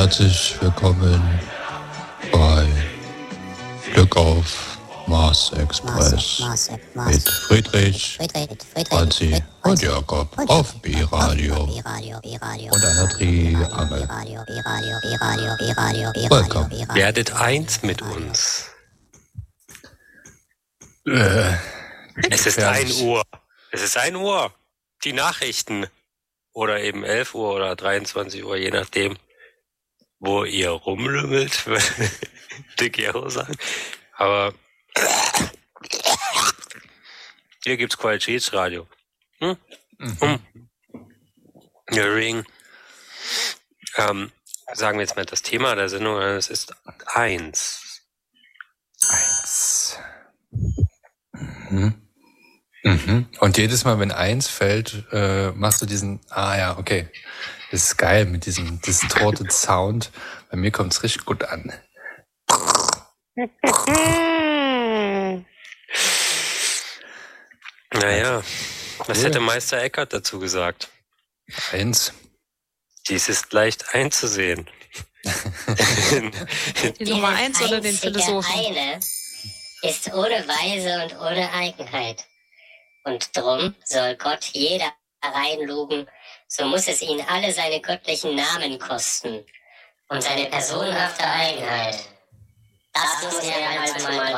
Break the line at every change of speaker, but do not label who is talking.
Herzlich willkommen bei Glück auf Mars Express mit Friedrich, Franzi und Jakob auf B-Radio und einer Triangel. Welcome.
Werdet eins mit uns. Es ist 1 Uhr. Es ist 1 Uhr. Die Nachrichten. Oder eben 11 Uhr oder 23 Uhr, je nachdem, wo ihr rumlümmelt, würde Gero sagen. Aber hier gibt's Qualitätsradio. Ring. Sagen wir jetzt mal das Thema der Sendung, es ist 1.
1. Und jedes Mal, wenn 1 fällt, machst du diesen, ja, okay. Das ist geil mit diesem distorted Sound. Bei mir kommt's richtig gut an.
Naja, was hätte Meister Eckhart dazu gesagt?
1.
Dies ist leicht einzusehen.
Die Nummer 1 oder den Philosophen?
Eine ist ohne Weise und ohne Eigenheit. Und drum soll Gott jeder reinlugen, so muss es ihn alle seine göttlichen Namen kosten und seine personenhafte Eigenheit. Das muss er also mal